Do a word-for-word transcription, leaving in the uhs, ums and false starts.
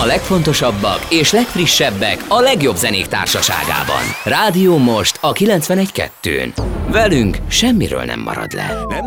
legfontosabbak és legfrissebbek a legjobb zenék társaságában. Rádió Most a kilencvenegy kettőn. Velünk semmiről nem marad le.